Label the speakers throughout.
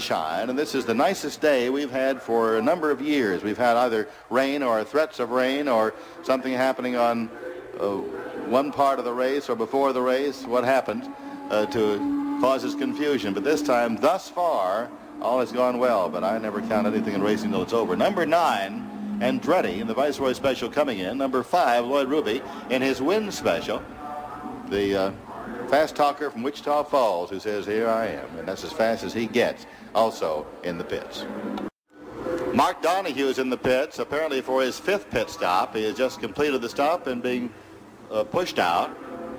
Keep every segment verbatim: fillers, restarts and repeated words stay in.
Speaker 1: sunshine, and this is the nicest day we've had for a number of years. We've had either rain or threats of rain or something happening on uh, one part of the race or before the race. What happened uh, to causes confusion. But this time, thus far, all has gone well, but I never count anything in racing till it's over. Number nine, Andretti in the Viceroy Special coming in. Number five, Lloyd Ruby in his win special. The uh, fast talker from Wichita Falls who says, here I am. And that's as fast as he gets, also in the pits. Mark Donahue is in the pits, apparently for his fifth pit stop. He has just completed the stop and being uh, pushed out.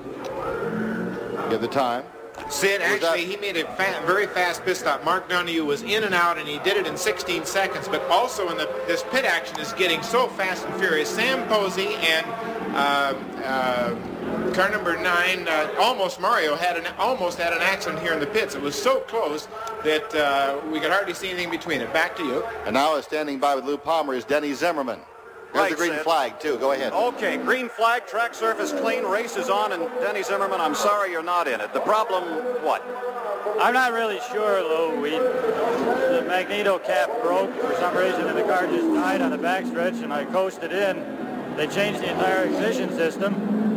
Speaker 1: Give the time.
Speaker 2: Sid, actually, he made a fa- very fast pit stop. Mark Donahue was in and out, and he did it in sixteen seconds. But also, in the this pit action is getting so fast and furious. Sam Posey and uh, uh, car number nine, uh, almost Mario, had an almost had an accident here in the pits. It was so close that uh, we could hardly see anything between it. Back to you.
Speaker 1: And now standing by with Lou Palmer is Denny Zimmerman. There's
Speaker 3: Right,
Speaker 1: the green
Speaker 3: Sid.
Speaker 1: flag, too. Go ahead.
Speaker 3: Okay, green flag, track surface clean, race is on, and Denny Zimmerman, I'm sorry you're not in it. The problem, what?
Speaker 4: I'm not really sure, Lou. We, the magneto cap broke for some reason, and the car just died on the backstretch, and I coasted in. They changed the entire ignition system,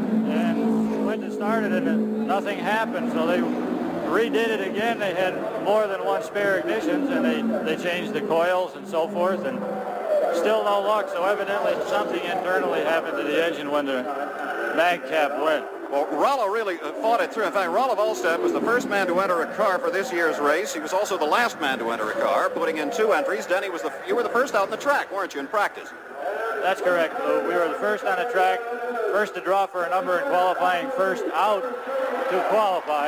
Speaker 4: and went to start it, and nothing happened, so they redid it again. They had more than one spare ignitions, and they, they changed the coils and so forth, and still no luck, so evidently something internally happened to the engine when the mag cap went.
Speaker 3: Well, Rollo really uh, fought it through. In fact, Rollo Volstad was the first man to enter a car for this year's race. He was also the last man to enter a car, putting in two entries. Denny, was the you were the first out in the track, weren't you, in practice?
Speaker 4: That's correct, Lou. We were the first on the track, first to draw for a number in qualifying, first out to qualify.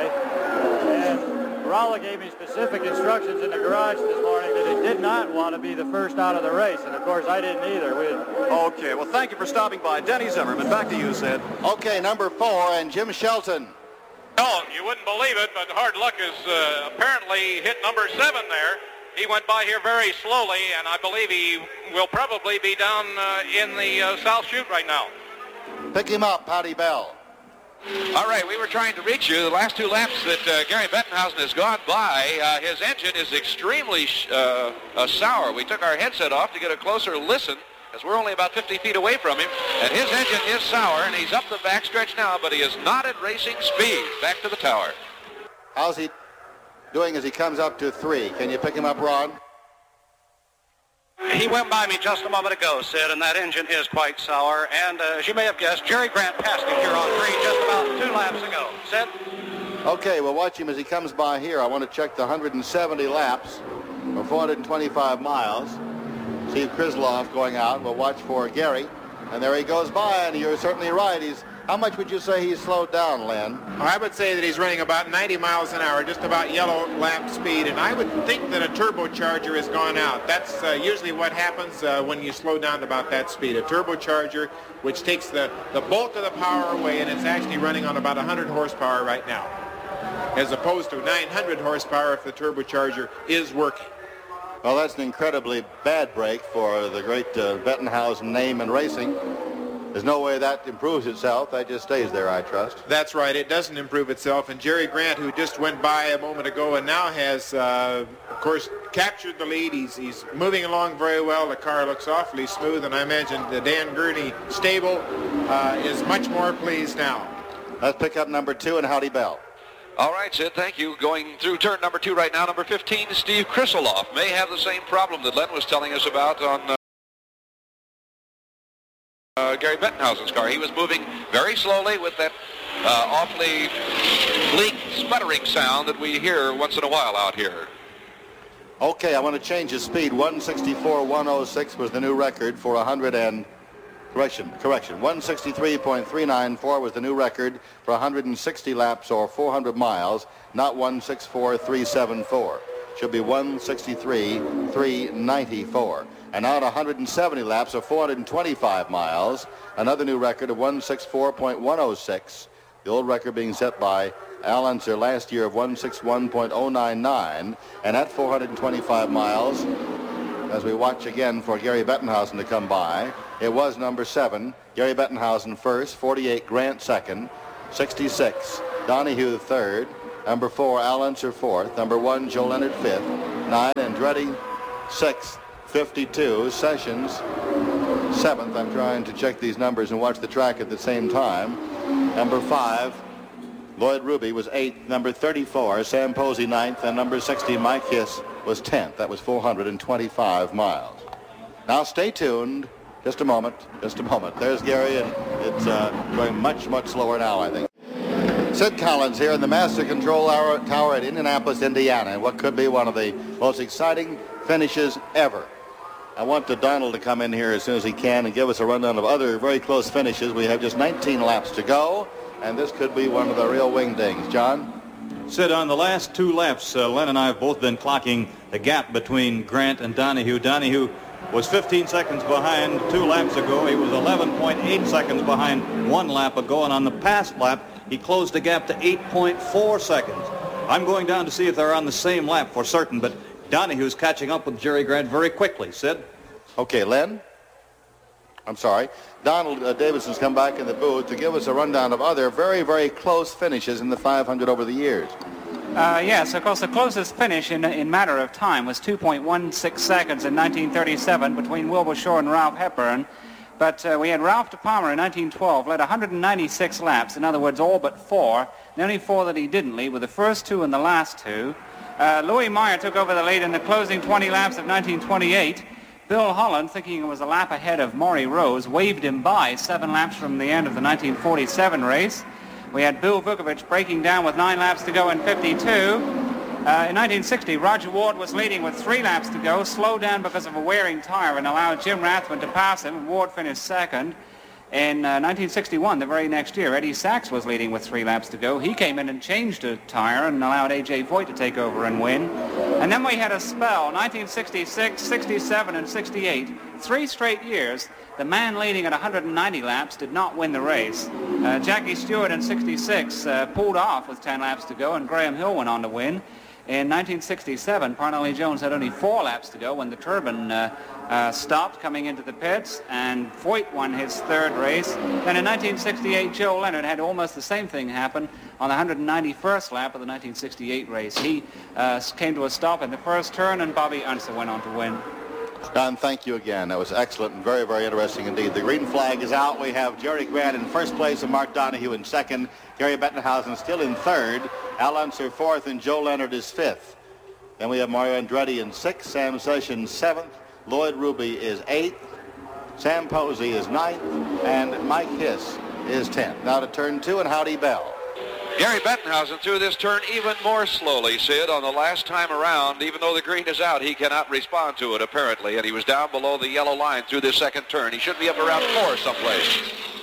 Speaker 4: And Rollo gave me specific instructions in the garage this morning that he did not want to be the first out of the race, and of course I didn't either. We...
Speaker 3: Okay, well, thank you for stopping by. Denny Zimmerman, back to you, Sid.
Speaker 1: Okay, number four, and Jim Shelton.
Speaker 5: No, you wouldn't believe it, but Hard Luck has uh, apparently hit number seven there. He went by here very slowly, and I believe he will probably be down uh, in the uh, South Chute right now.
Speaker 1: Pick him up, Patty Bell.
Speaker 6: All right, we were trying to reach you. The last two laps that uh, Gary Bettenhausen has gone by, uh, his engine is extremely uh, uh, sour. We took our headset off to get a closer listen, as we're only about fifty feet away from him, and his engine is sour, and he's up the backstretch now, but he is not at racing speed. Back to the tower.
Speaker 1: How's he doing as he comes up to three? Can you pick him up, Ron?
Speaker 7: He went by me just a moment ago, Sid, and that engine is quite sour. And uh, as you may have guessed, Jerry Grant passed him here on three just about two laps ago. Sid?
Speaker 1: Okay, well, watch him as he comes by here. I want to check the one hundred seventy laps, or four hundred twenty-five miles. Steve Krisloff going out. We'll watch for Gary. And there he goes by, and you're certainly right. He's How much would you say he's slowed down, Len?
Speaker 2: I would say that he's running about ninety miles an hour, just about yellow lap speed, and I would think that a turbocharger has gone out. That's uh, usually what happens uh, when you slow down to about that speed. A turbocharger, which takes the, the bulk of the power away, and it's actually running on about one hundred horsepower right now, as opposed to nine hundred horsepower if the turbocharger is working.
Speaker 1: Well, that's an incredibly bad break for the great uh, Bettenhausen name in racing. There's no way that improves itself. That just stays there, I trust.
Speaker 2: That's right. It doesn't improve itself. And Jerry Grant, who just went by a moment ago and now has, uh, of course, captured the lead. He's, he's moving along very well. The car looks awfully smooth, and I imagine the Dan Gurney stable uh, is much more pleased now.
Speaker 1: Let's pick up number two and Howdy Bell.
Speaker 6: All right, Sid, thank you. Going through turn number two right now, number fifteen, Steve Krisloff may have the same problem that Len was telling us about on uh, uh, Gary Bettenhausen's car. He was moving very slowly with that uh, awfully bleak sputtering sound that we hear once in a while out here.
Speaker 1: Okay, I want to change his speed. one sixty-four one oh six was the new record for one hundred and... Correction, correction. one sixty-three point three nine four was the new record for one hundred sixty laps or four hundred miles, not one sixty-four three seventy-four. Should be one sixty-three three ninety-four. And now at one hundred seventy laps or four hundred twenty-five miles, another new record of one sixty-four point one oh six. The old record being set by Al Unser last year of one sixty-one point oh nine nine. And at four hundred twenty-five miles, as we watch again for Gary Bettenhausen to come by, it was number seven, Gary Bettenhausen first, forty-eight Grant second, sixty-six Donahue third, number four Al Unser fourth, number one Joe Leonard fifth, nine Andretti sixth, fifty-two. Sessions seventh. I'm trying to check these numbers and watch the track at the same time. Number five, Lloyd Ruby was eighth. Number thirty-four, Sam Posey ninth. And number sixty, Mike Hiss was tenth. That was four hundred twenty-five miles. Now stay tuned. Just a moment. Just a moment. There's Gary, and it's uh, going much, much slower now, I think. Sid Collins here in the Master Control Tower at Indianapolis, Indiana, and what could be one of the most exciting finishes ever. I want the Donald to come in here as soon as he can and give us a rundown of other very close finishes. We have just nineteen laps to go, and this could be one of the real wingdings. John?
Speaker 8: Sid, on the last two laps, uh, Len and I have both been clocking the gap between Grant and Donahue. Donahue was fifteen seconds behind two laps ago. He was eleven point eight seconds behind one lap ago, and on the past lap, he closed the gap to eight point four seconds. I'm going down to see if they're on the same lap for certain, but Donahue's catching up with Jerry Grant very quickly. Sid?
Speaker 1: Okay, Len? I'm sorry. Donald uh, Davidson's come back in the booth to give us a rundown of other very, very close finishes in the five hundred over the years.
Speaker 9: Uh, yes, of course, the closest finish in, in matter of time was two point one six seconds in nineteen thirty-seven between Wilbur Shore and Ralph Hepburn. But uh, we had Ralph De Palma in nineteen twelve, led one hundred ninety-six laps, in other words, all but four. The only four that he didn't lead were the first two and the last two. Uh, Louis Meyer took over the lead in the closing twenty laps of nineteen twenty-eight. Bill Holland, thinking it was a lap ahead of Maury Rose, waved him by seven laps from the end of the nineteen forty-seven race. We had Bill Vukovich breaking down with nine laps to go in fifty-two. Uh, in nineteen sixty, Roger Ward was leading with three laps to go, slowed down because of a wearing tire and allowed Jim Rathman to pass him. Ward finished second. In uh, nineteen sixty-one, the very next year, Eddie Sachs was leading with three laps to go. He came in and changed a tire and allowed A J Voigt to take over and win. And then we had a spell, nineteen sixty-six, sixty-seven, and sixty-eight. Three straight years, the man leading at one hundred ninety laps did not win the race. Uh, Jackie Stewart in sixty-six uh, pulled off with ten laps to go, and Graham Hill went on to win. In nineteen sixty-seven, Parnelli Jones had only four laps to go when the turbine uh, uh, stopped coming into the pits, and Voigt won his third race. Then in nineteen sixty-eight, Joe Leonard had almost the same thing happen on the one hundred ninety-first lap of the nineteen sixty-eight race. He uh, came to a stop in the first turn, and Bobby Unser went on to win.
Speaker 1: Don, thank you again. That was excellent and very, very interesting indeed. The green flag is out. We have Jerry Grant in first place and Mark Donohue in second. Gary Bettenhausen still in third. Al Unser fourth, and Joe Leonard is fifth. Then we have Mario Andretti in sixth, Sam Sessions seventh, Lloyd Ruby is eighth, Sam Posey is ninth, and Mike Hiss is tenth. Now to turn two and Howdy Bell.
Speaker 6: Gary Bettenhausen threw this turn even more slowly, Sid, on the last time around. Even though the green is out, he cannot respond to it, apparently, and he was down below the yellow line through this second turn. He should be up around four someplace.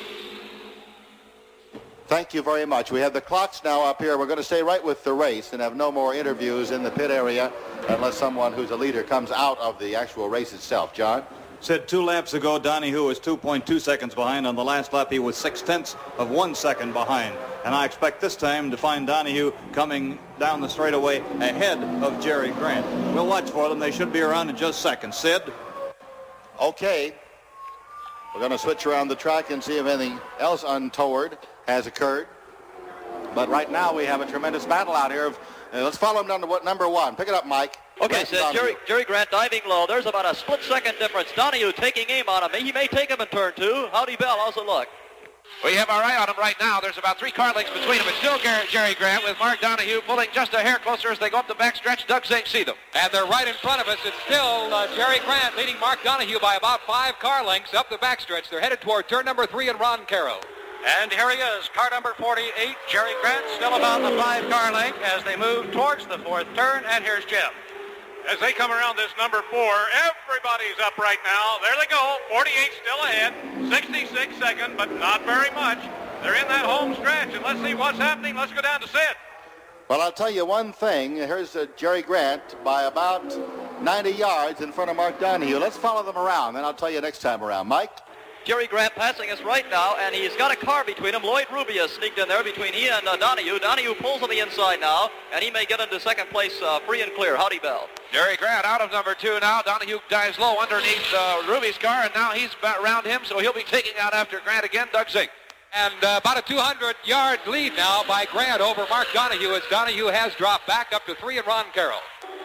Speaker 1: Thank you very much. We have the clocks now up here. We're going to stay right with the race and have no more interviews in the pit area unless someone who's a leader comes out of the actual race itself. John?
Speaker 8: Said two laps ago, Donohue was two point two seconds behind. On the last lap, he was six-tenths of one second behind. And I expect this time to find Donohue coming down the straightaway ahead of Jerry Grant. We'll watch for them. They should be around in just seconds. Sid?
Speaker 1: Okay. We're going to switch around the track and see if anything else untoward has occurred. But right now we have a tremendous battle out here. Of, uh, let's follow him down to what, number one. Pick it up, Mike.
Speaker 10: Okay, Sid, Jerry, Jerry Grant diving low. There's about a split-second difference. Donohue taking aim on him. He may take him in turn two. Howdy Bell, how's it look?
Speaker 6: We have our eye on him right now. There's about three car lengths between them. It's still Jerry Grant with Mark Donohue pulling just a hair closer as they go up the backstretch. Doug Zink see them.
Speaker 11: And they're right in front of us. It's still uh, Jerry Grant leading Mark Donohue by about five car lengths up the backstretch. They're headed toward turn number three and Ron Caro.
Speaker 7: And here he is, car number forty-eight, Jerry Grant, still about the five car length as they move towards the fourth turn. And here's Jim.
Speaker 5: As they come around this number four, everybody's up right now. There they go. forty-eight still ahead. sixty-six second, but not very much. They're in that home stretch, and let's see what's happening. Let's go down to Sid.
Speaker 1: Well, I'll tell you one thing. Here's uh, Jerry Grant by about ninety yards in front of Mark Donohue. Let's follow them around, then I'll tell you next time around. Mike?
Speaker 10: Jerry Grant passing us right now, and he's got a car between him. Lloyd Ruby has sneaked in there between he and uh, Donohue. Donohue pulls on the inside now, and he may get into second place uh, free and clear. Howdy Bell.
Speaker 6: Jerry Grant out of number two now. Donohue dives low underneath uh, Ruby's car, and now he's around him, so he'll be taking out after Grant again. Doug Zink.
Speaker 11: And uh, about a two hundred yard lead now by Grant over Mark Donohue as Donohue has dropped back up to three and Ron Carroll.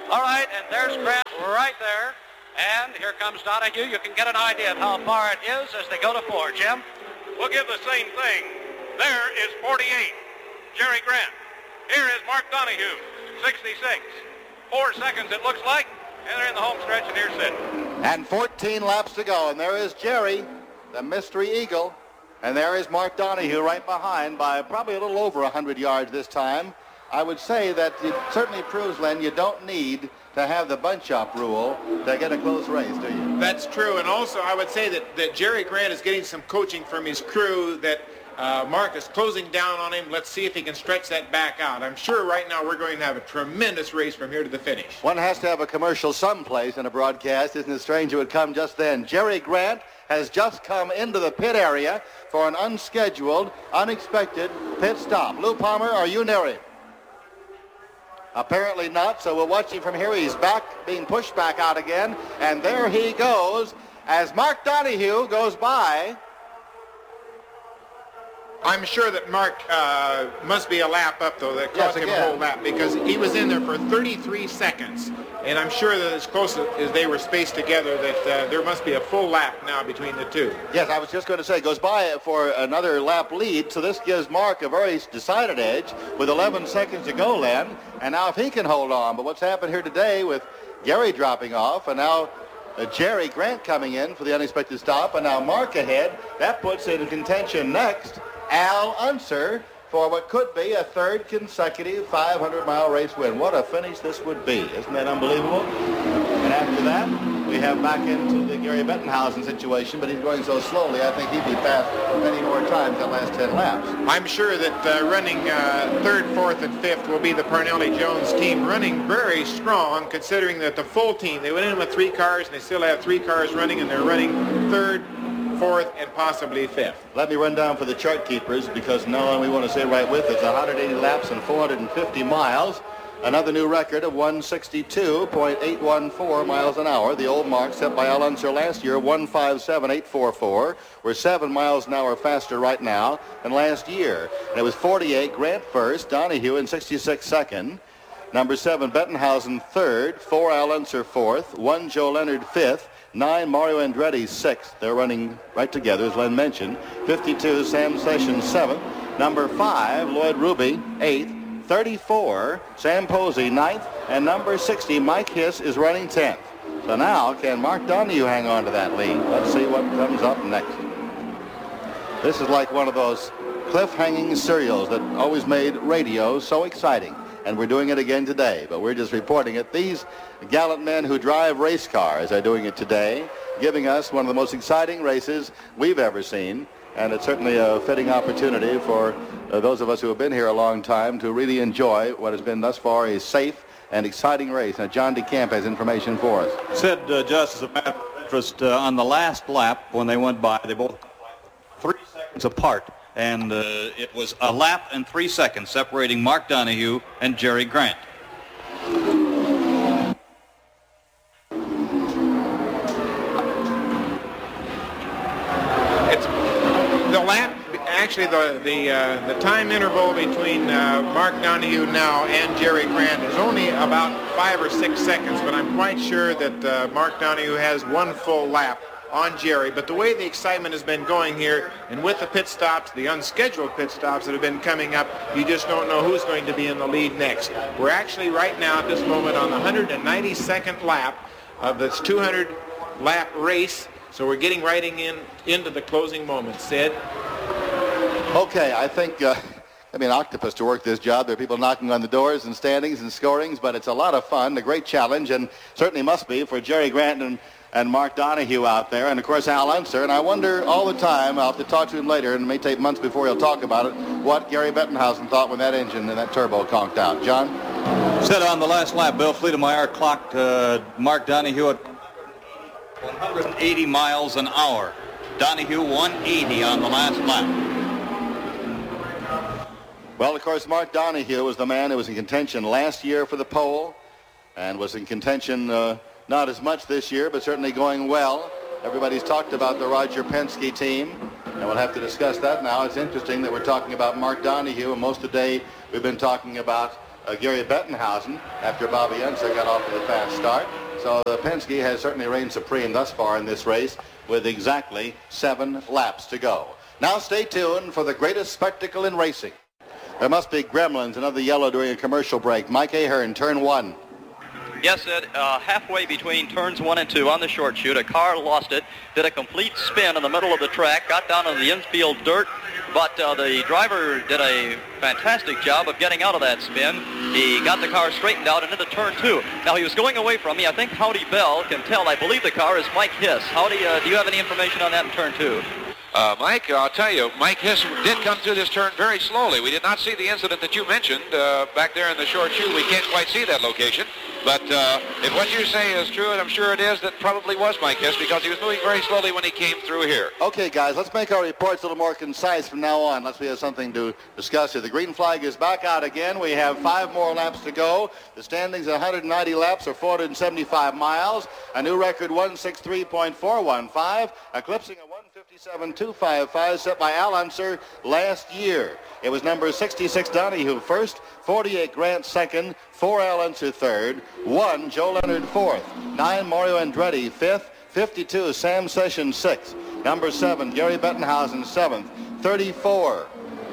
Speaker 7: All right, and there's Grant right there. And here comes Donahue. You can get an idea of how far it is as they go to four. Jim?
Speaker 5: We'll give the same thing. There is forty-eight, Jerry Grant. Here is Mark Donahue, sixty-six. Four seconds, it looks like, and they're in the home stretch, and here's Sid.
Speaker 1: And fourteen laps to go, and there is Jerry, the Mystery Eagle, and there is Mark Donahue right behind by probably a little over one hundred yards this time. I would say that it certainly proves, Len, you don't need to have the bunch-up rule to get a close race, do you?
Speaker 2: That's true, and also I would say that, that Jerry Grant is getting some coaching from his crew, that uh, Mark is closing down on him. Let's see if he can stretch that back out. I'm sure right now we're going to have a tremendous race from here to the finish.
Speaker 1: One has to have a commercial someplace in a broadcast. Isn't it strange it would come just then? Jerry Grant has just come into the pit area for an unscheduled, unexpected pit stop. Lou Palmer, are you near him? Apparently not, so we'll watch him from here. He's back, being pushed back out again, and there he goes as Mark Donahue goes by.
Speaker 2: I'm sure that Mark uh, must be a lap up, though. That cost
Speaker 1: Yes,
Speaker 2: him a
Speaker 1: again.
Speaker 2: whole lap because he was in there for thirty-three seconds. And I'm sure that as close as they were spaced together that uh, there must be a full lap now between the two.
Speaker 1: Yes, I was just going to say, goes by for another lap lead, so this gives Mark a very decided edge with eleven seconds to go, Len. And now if he can hold on, but what's happened here today with Gary dropping off, and now uh, Jerry Grant coming in for the unexpected stop, and now Mark ahead, that puts in contention next Al Unser for what could be a third consecutive five hundred mile race win. What a finish this would be. Isn't that unbelievable? And after that, we have back into the Gary Bettenhausen situation, but he's going so slowly, I think he'd be fast many more times than last ten laps.
Speaker 2: I'm sure that uh, running uh, third, fourth, and fifth will be the Parnelli Jones team, running very strong considering that the full team, they went in with three cars and they still have three cars running, and they're running third, fourth, and possibly fifth.
Speaker 1: Let me run down for the chart keepers because no one we want to stay right with is one hundred eighty laps and four hundred fifty miles. Another new record of one sixty-two point eight one four miles an hour. The old mark set by Al Unser last year, one fifty-seven point eight four four. We're seven miles an hour faster right now than last year. And it was forty-eight, Grant first, Donahue in sixty-six second. Number seven, Bettenhausen third, four Al Unser fourth, one Joe Leonard fifth, nine Mario Andretti sixth. They're running right together, as Len mentioned. fifty-two, Sam Sessions seventh. Number five, Lloyd Ruby eighth. thirty-four, Sam Posey ninth. And number sixty, Mike Hiss is running tenth. So now, can Mark Donahue hang on to that lead? Let's see what comes up next. This is like one of those cliff-hanging serials that always made radio so exciting. And we're doing it again today, but we're just reporting it. These gallant men who drive race cars are doing it today, giving us one of the most exciting races we've ever seen. And it's certainly a fitting opportunity for uh, those of us who have been here a long time to really enjoy what has been thus far a safe and exciting race. Now, John DeCamp has information for us.
Speaker 8: Said uh, just as a matter of interest, uh, on the last lap when they went by, they both three seconds apart. And uh, it was a lap and three seconds separating Mark Donahue and Jerry Grant.
Speaker 2: It's the lap, actually the the uh, the time interval between uh, Mark Donahue now and Jerry Grant is only about five or six seconds, but I'm quite sure that uh, Mark Donahue has one full lap on Jerry. But the way the excitement has been going here, and with the pit stops, the unscheduled pit stops that have been coming up, you just don't know who's going to be in the lead next. We're actually right now at this moment on the one hundred ninety-second lap of this two hundred lap race, so we're getting right in into the closing moments. Sid?
Speaker 1: Okay, I think uh, I mean octopus to work this job. There are people knocking on the doors and standings and scorings, but it's a lot of fun, a great challenge, and certainly must be for Jerry Grant and and Mark Donahue out there, and of course Al Unser. And I wonder all the time, I'll have to talk to him later, and it may take months before he'll talk about it, what Gary Bettenhausen thought when that engine and that turbo conked out. John?
Speaker 8: Said on the last lap, Bill Fleetemeyer clocked uh, Mark Donahue at one hundred eighty miles an hour. Donahue one eighty on the last lap.
Speaker 1: Well, of course, Mark Donahue was the man who was in contention last year for the pole and was in contention uh, not as much this year, but certainly going well. Everybody's talked about the Roger Penske team, and we'll have to discuss that now. It's interesting that we're talking about Mark Donahue, and most of the day we've been talking about uh, Gary Bettenhausen after Bobby Unser got off to the fast start. So the Penske has certainly reigned supreme thus far in this race with exactly seven laps to go. Now stay tuned for the greatest spectacle in racing. There must be gremlins, another yellow during a commercial break. Mike Ahern, turn one.
Speaker 10: Yes, Ed, uh, halfway between turns one and two on the short chute, a car lost it, did a complete spin in the middle of the track, got down on the infield dirt, but uh, the driver did a fantastic job of getting out of that spin. He got the car straightened out and into turn two. Now, he was going away from me. I think Howdy Bell can tell. I believe the car is Mike Hiss. Howdy, uh, do you have any information on that in turn two?
Speaker 6: Uh, Mike, I'll tell you, Mike Hiss did come through this turn very slowly. We did not see the incident that you mentioned uh, back there in the short chute. We can't quite see that location. But uh, if what you say is true, and I'm sure it is, that probably was Mike Hiss because he was moving very slowly when he came through here.
Speaker 1: Okay, guys, let's make our reports a little more concise from now on. Let's we have something to discuss here. The green flag is back out again. We have five more laps to go. The standings at one hundred ninety laps or four hundred seventy-five miles. A new record one sixty-three point four one five, eclipsing a one fifty-seven point two five five set by Al Unser last year. It was number sixty-six Donahue first, forty-eight Grant second, four Al Unser third, one Joe Leonard fourth, nine Mario Andretti fifth, fifty-two Sam Sessions sixth, number seven Gary Bettenhausen seventh, thirty-four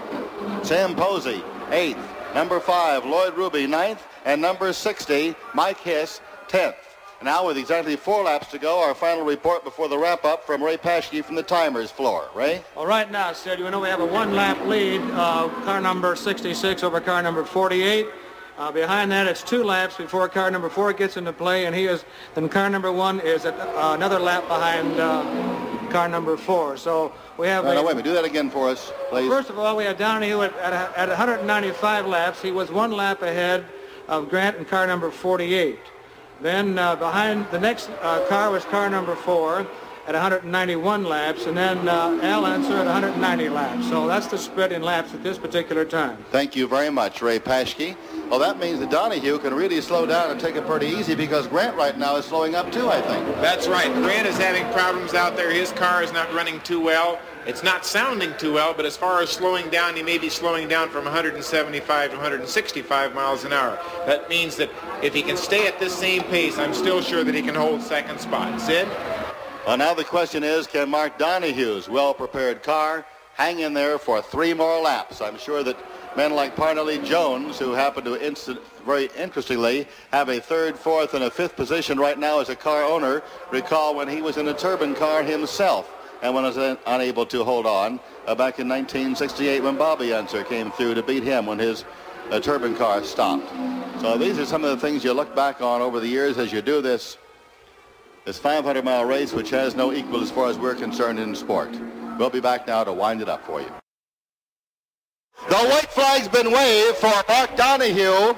Speaker 1: Sam Posey eighth, number five Lloyd Ruby ninth, and number sixty Mike Hiss tenth. Now with exactly four laps to go, our final report before the wrap-up from Ray Paschke from the timers floor. Ray?
Speaker 12: Well, right now, Sid, you know we have a one-lap lead, uh, car number sixty-six over car number forty-eight. Uh, behind that, it's two laps before car number four gets into play, and he is, then car number one is at, uh, another lap behind uh, car number four. So we have...
Speaker 1: No,
Speaker 12: a,
Speaker 1: no, wait a minute. Do that again for us, please.
Speaker 12: First of all, we have Donahue at, at, at one hundred ninety-five laps. He was one lap ahead of Grant in car number forty-eight. Then uh, behind the next uh, car was car number four at one hundred ninety-one laps, and then uh, Al Unser at one hundred ninety laps. So that's the spread in laps at this particular time.
Speaker 1: Thank you very much, Ray Paschke. Well, that means that Donahue can really slow down and take it pretty easy because Grant right now is slowing up too, I think.
Speaker 2: That's right. Grant is having problems out there. His car is not running too well. It's not sounding too well, but as far as slowing down, he may be slowing down from one hundred seventy-five to one hundred sixty-five miles an hour. That means that if he can stay at this same pace, I'm still sure that he can hold second spot. Sid?
Speaker 1: Well, now the question is, can Mark Donahue's well-prepared car hang in there for three more laps? I'm sure that men like Parnelli Jones, who happen to, instant, very interestingly, have a third, fourth, and a fifth position right now as a car owner, recall when he was in a turbine car himself and when was uh, unable to hold on uh, back in nineteen sixty-eight when Bobby Unser came through to beat him when his uh, turbine car stopped. So these are some of the things you look back on over the years as you do this this five hundred mile race, which has no equal as far as we're concerned in sport. We'll be back now to wind it up for you. The white flag's been waved for Mark Donahue.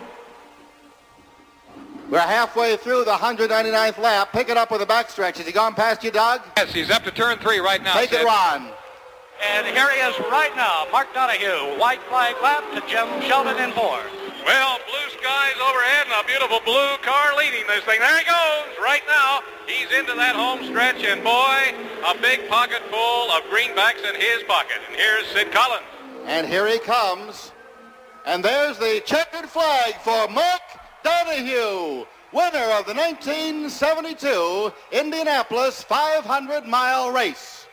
Speaker 1: We're halfway through the one hundred ninety-ninth lap. Pick it up with the backstretch. Has he gone past you, Doug?
Speaker 11: Yes, he's up to turn three right now.
Speaker 1: Take
Speaker 11: Sid.
Speaker 1: it, Ron.
Speaker 7: And here he is right now, Mark Donahue, white flag lap to Jim Sheldon in four.
Speaker 5: Well, blue skies overhead and a beautiful blue car leading this thing. There he goes right now. He's into that home stretch, and boy, a big pocket full of greenbacks in his pocket. And here's Sid Collins.
Speaker 1: And here he comes. And there's the checkered flag for Mark Donahue, winner of the nineteen seventy-two Indianapolis five hundred mile race.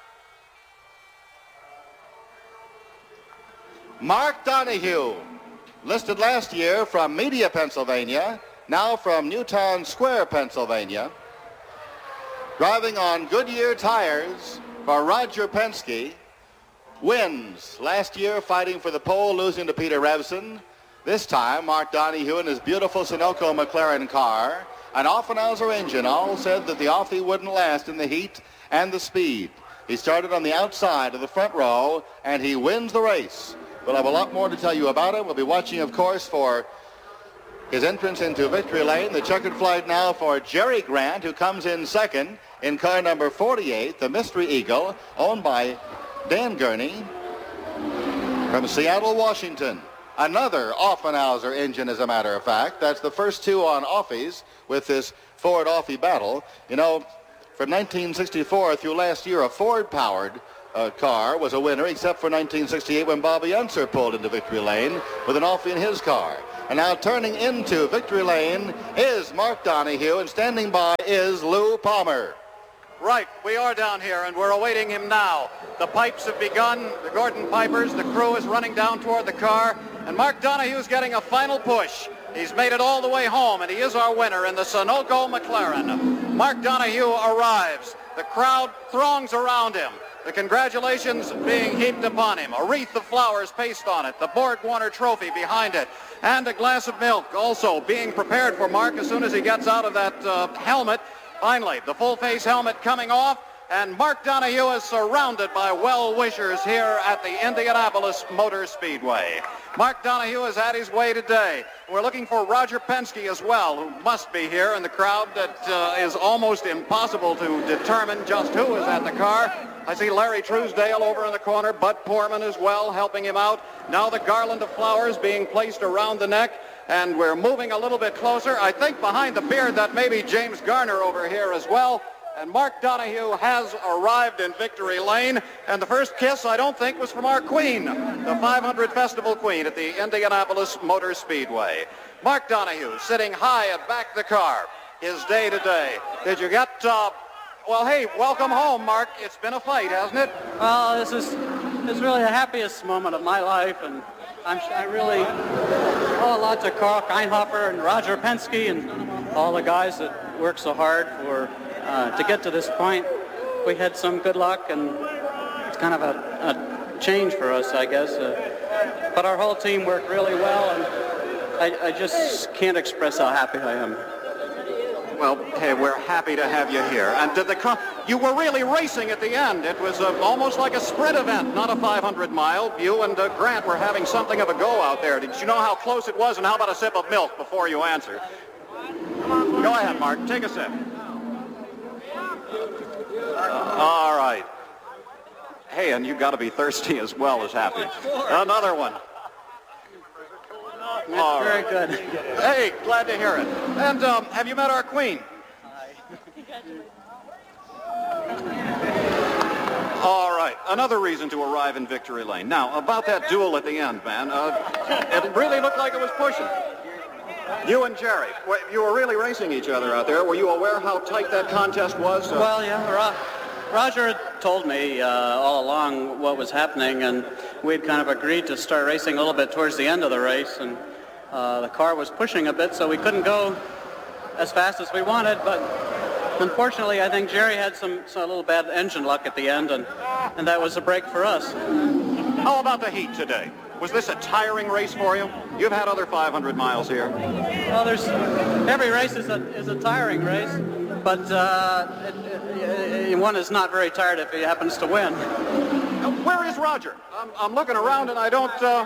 Speaker 1: Mark Donahue, listed last year from Media, Pennsylvania, now from Newtown Square, Pennsylvania, driving on Goodyear tires for Roger Penske, wins last year fighting for the pole, losing to Peter Revson. This time, Mark Donahue in his beautiful Sunoco McLaren car, an Offenhauser engine. All said that the Offie wouldn't last in the heat and the speed. He started on the outside of the front row, and he wins the race. We'll have a lot more to tell you about it. We'll be watching, of course, for his entrance into victory lane. The checkered flag now for Jerry Grant, who comes in second in car number forty-eight, the Mystery Eagle, owned by Dan Gurney from Seattle, Washington. Another Offenhauser engine, as a matter of fact. That's the first two on Offies with this Ford Offie battle. You know, from nineteen sixty-four through last year, a Ford-powered uh, car was a winner, except for nineteen sixty-eight when Bobby Unser pulled into victory lane with an Offie in his car. And now turning into victory lane is Mark Donohue, and standing by is Lou Palmer.
Speaker 3: Right, we are down here, and we're awaiting him now. The pipes have begun, the Gordon Pipers, the crew is running down toward the car, and Mark Donohue's getting a final push. He's made it all the way home, and he is our winner in the Sunoco McLaren. Mark Donohue arrives. The crowd throngs around him. The congratulations being heaped upon him. A wreath of flowers pasted on it, the Borg Warner trophy behind it, and a glass of milk also being prepared for Mark as soon as he gets out of that uh, helmet. Finally, the full-face helmet coming off, and Mark Donohue is surrounded by well-wishers here at the Indianapolis Motor Speedway. Mark Donohue has had his way today. We're looking for Roger Penske as well, who must be here in the crowd that uh, is almost impossible to determine just who is at the car. I see Larry Truesdale over in the corner, Bud Poorman as well, helping him out. Now the garland of flowers being placed around the neck, and we're moving a little bit closer. I think behind the beard that may be James Garner over here as well. And Mark Donohue has arrived in victory lane, and the first kiss, I don't think, was from our queen, the five hundred Festival Queen at the Indianapolis Motor Speedway. Mark Donohue sitting high at back the car, his day today. Did you get, uh, well, hey, welcome home, Mark. It's been a fight, hasn't it?
Speaker 13: Well, this is, this is really the happiest moment of my life, and I'm, I really owe a lot to Carl Keinhofer and Roger Penske and all the guys that work so hard for Uh, to get to this point. We had some good luck, and it's kind of a, a change for us, I guess. Uh, but our whole team worked really well, and I, I just can't express how happy I am.
Speaker 3: Well, hey, we're happy to have you here. And did the co- you were really racing at the end. It was uh, almost like a sprint event, not a five hundred mile. You and uh, Grant were having something of a go out there. Did you know how close it was? And how about a sip of milk before you answer? Go ahead, Mark. Take a sip. Uh, all right. Hey, and you got to be thirsty as well as happy. Another one.
Speaker 13: That's all very right. Good.
Speaker 3: Hey, glad to hear it. And um, have you met our queen? All right. Another reason to arrive in victory lane. Now, about that duel at the end, man, uh, it really looked like it was pushing. You and Jerry, you were really racing each other out there. Were you aware how tight that contest was? Uh,
Speaker 13: well, yeah, Ro- Roger had told me uh, all along what was happening, and we'd kind of agreed to start racing a little bit towards the end of the race, and uh, the car was pushing a bit, so we couldn't go as fast as we wanted, but unfortunately, I think Jerry had some, some a little bad engine luck at the end, and, and that was a break for us.
Speaker 3: How about the heat today? Was this a tiring race for you? You've had other five hundred miles here.
Speaker 13: Well, there's every race is a is a tiring race, but uh, it, it, it, one is not very tired if he happens to win.
Speaker 3: Now, where is Roger? I'm, I'm looking around and I don't. Uh,